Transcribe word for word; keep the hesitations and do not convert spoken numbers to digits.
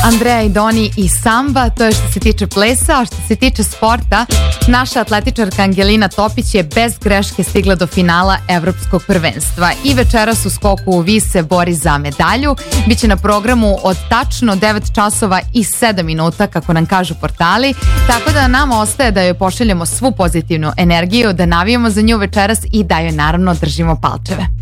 Andreja i Doni i samba, to je što se tiče plesa, a što se tiče sporta, naša atletičarka Angelina Topić je bez greške stigla do finala evropskog prvenstva i večeras u skoku u vis se bori za medalju. Biće na programu od tačno devet časova i sedam minuta, kako nam kažu portali, tako da nam ostaje da joj pošaljemo svu pozitivnu energiju, da navijemo za nju večeras i da joj naravno držimo palčeve.